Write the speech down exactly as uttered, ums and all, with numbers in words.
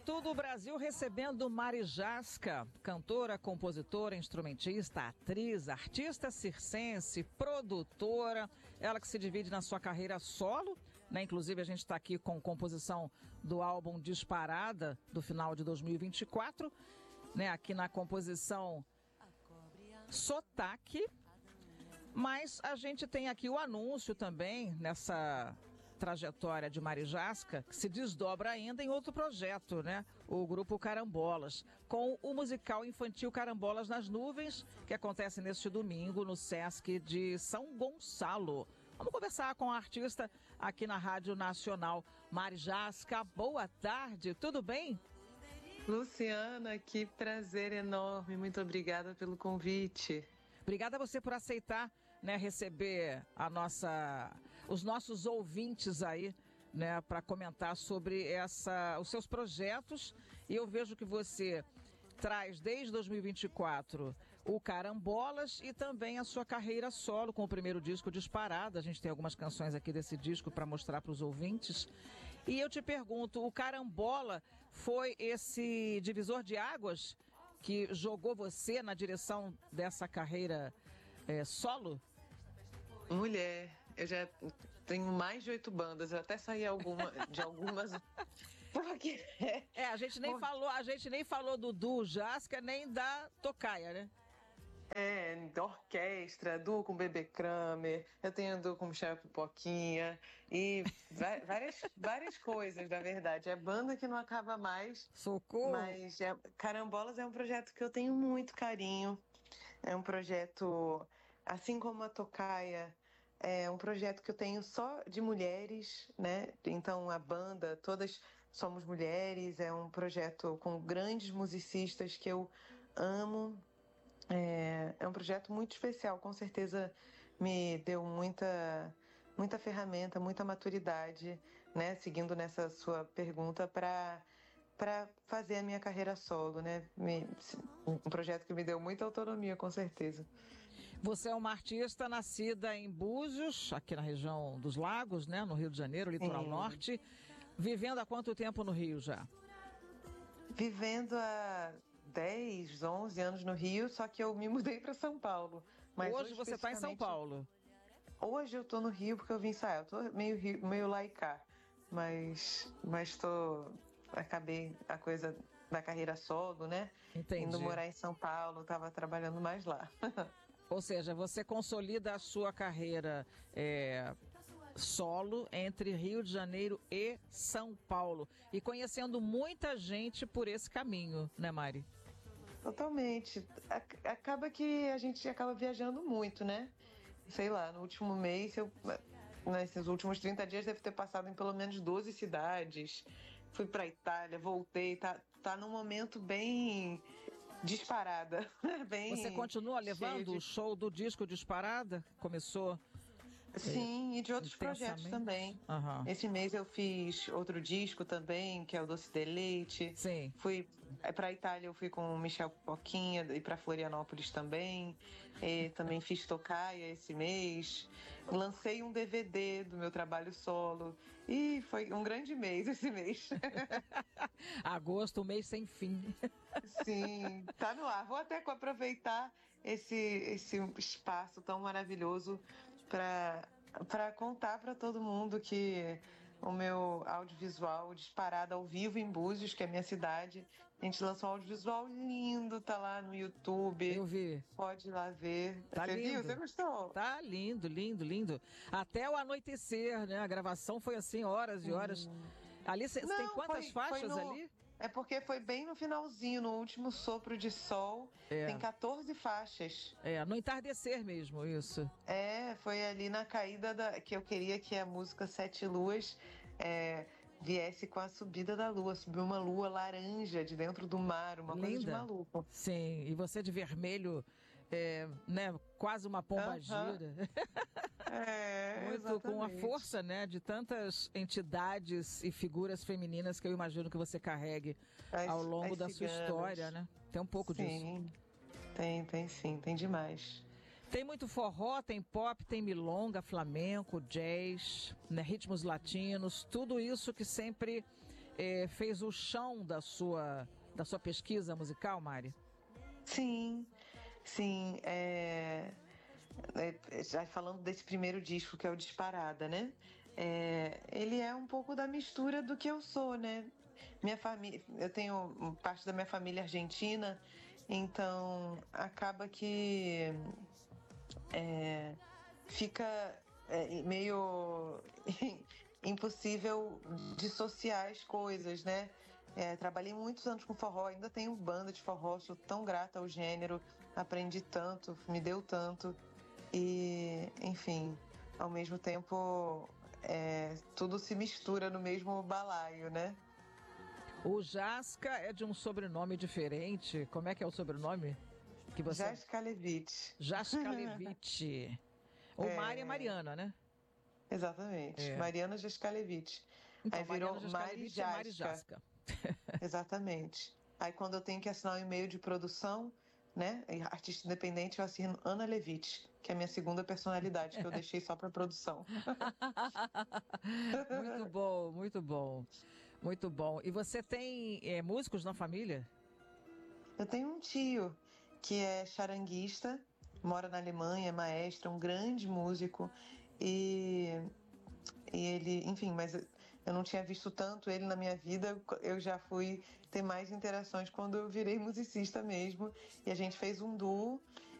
tudo o Brasil recebendo Mari Jasca, cantora, compositora, instrumentista, atriz, artista circense, produtora. Ela que se divide na sua carreira solo, né? Inclusive a gente está aqui com composição do álbum Disparada, do final de dois mil e vinte e quatro, né? Aqui na composição Sotaque. Mas a gente tem aqui o anúncio também nessa trajetória de Mari Jasca, que se desdobra ainda em outro projeto, né? O grupo Carambolas, com o musical infantil Carambolas nas Nuvens, que acontece neste domingo no Sesc de São Gonçalo. Vamos conversar com a artista aqui na Rádio Nacional. Mari Jasca, boa tarde, tudo bem? Luciana, que prazer enorme, muito obrigada pelo convite. Obrigada a você por aceitar, né, receber a nossa, os nossos ouvintes aí, né, para comentar sobre essa, os seus projetos. E eu vejo que você traz desde dois mil e vinte e quatro o Carambolas e também a sua carreira solo com o primeiro disco Disparada. A gente tem algumas canções aqui desse disco para mostrar para os ouvintes. E eu te pergunto, o Carambola foi esse divisor de águas que jogou você na direção dessa carreira é, solo? Mulher, eu já tenho mais de oito bandas, eu até saí alguma, de algumas. Porque... É, a gente nem Por... falou, a gente nem falou do Du Jasca nem da Tocaia, né? É, da orquestra, duo com Bebê Kramer, eu tenho duo com Michel Pipoquinha e várias, várias coisas, na verdade. É banda que não acaba mais. Socorro! Mas é, Carambolas é um projeto que eu tenho muito carinho. É um projeto, assim como a Tocaia, é um projeto que eu tenho só de mulheres, né? Então a banda, todas somos mulheres, é um projeto com grandes musicistas que eu amo. É, é um projeto muito especial, com certeza me deu muita, muita ferramenta, muita maturidade, né? Seguindo nessa sua pergunta, para para fazer a minha carreira solo, né? Me, um projeto que me deu muita autonomia, com certeza. Você é uma artista nascida em Búzios, aqui na região dos Lagos, né? No Rio de Janeiro, litoral Sim. norte. Vivendo há quanto tempo no Rio já? Vivendo há dez, onze anos no Rio, só que eu me mudei para São Paulo. Mas hoje, hoje você está em São Paulo? Hoje eu tô no Rio porque eu vim ensaiar. Eu tô meio, meio lá e cá, mas, mas tô... acabei a coisa da carreira solo, né? Entendi. Indo morar em São Paulo, tava trabalhando mais lá. Ou seja, você consolida a sua carreira é, solo entre Rio de Janeiro e São Paulo. E conhecendo muita gente por esse caminho, né, Mari? Totalmente. Acaba que a gente acaba viajando muito, né? Sei lá, no último mês, eu, nesses últimos trinta dias, deve ter passado em pelo menos doze cidades. Fui pra Itália, voltei, tá, tá num momento bem disparada. Bem Você continua levando de... o show do disco Disparada? Começou? Sim, e de outros projetos também. Uhum. Esse mês eu fiz outro disco também, que é o Doce de Leite. Sim. Fui para a Itália, eu fui com o Michel Pipoquinha, e para Florianópolis também. E também fiz Tocaia esse mês. Lancei um D V D do meu trabalho solo. E foi um grande mês esse mês. Agosto, um mês sem fim. Sim, tá no ar. Vou até aproveitar esse, esse espaço tão maravilhoso para contar para todo mundo que o meu audiovisual Disparada ao vivo em Búzios, que é a minha cidade, a gente lançou um audiovisual lindo, tá lá no YouTube. Eu vi. Pode ir lá ver. Tá Você lindo. viu? Você gostou? Tá lindo, lindo, lindo. Até o anoitecer, né? A gravação foi assim, horas e horas. Hum. Ali você tem quantas foi, faixas foi no... ali? É porque foi bem no finalzinho, no último sopro de sol. É. Tem quatorze faixas. É, no entardecer mesmo, isso. É, foi ali na caída da... que eu queria que a música Sete Luas é, viesse com a subida da lua. Subiu uma lua laranja de dentro do mar, uma Linda. Coisa de maluco. Sim, e você de vermelho, é, né, quase uma pomba gira. Uh-huh. É, muito exatamente. Com a força, né, de tantas entidades e figuras femininas que eu imagino que você carregue as, ao longo da ciganas. Sua história, né? Tem um pouco sim, disso. Sim, tem, tem sim, tem demais. Tem muito forró, tem pop, tem milonga, flamenco, jazz, né, ritmos latinos, tudo isso que sempre eh, fez o chão da sua, da sua pesquisa musical, Mari? Sim, sim. É... É, já falando desse primeiro disco, que é o Disparada, né? É, ele é um pouco da mistura do que eu sou, né? Minha família, eu tenho parte da minha família argentina, então acaba que é, fica é, meio impossível dissociar as coisas, né? É, trabalhei muitos anos com forró, ainda tenho banda de forró, sou tão grata ao gênero, aprendi tanto, me deu tanto. E, enfim, ao mesmo tempo, é, tudo se mistura no mesmo balaio, né? O Jasca é de um sobrenome diferente. Como é que é o sobrenome? Que você... Jaskalevich. Jaskalevich. O É, Mari é Mariana, né? exatamente. É. Mariana Jaskalevich. Então, Aí virou Mariana Mari Jaskalevich é Mari Jasca. Jasca. Exatamente. Aí quando eu tenho que assinar um e-mail de produção, né? Artista independente, eu assino Ana Levite, que é a minha segunda personalidade, que eu deixei só para produção. Muito bom, muito bom. Muito bom. E você tem é, músicos na família? Eu tenho um tio que é charanguista, mora na Alemanha, é maestro, um grande músico. E, e ele, enfim, mas eu não tinha visto tanto ele na minha vida. Eu já fui ter mais interações quando eu virei musicista mesmo. E a gente fez um duo.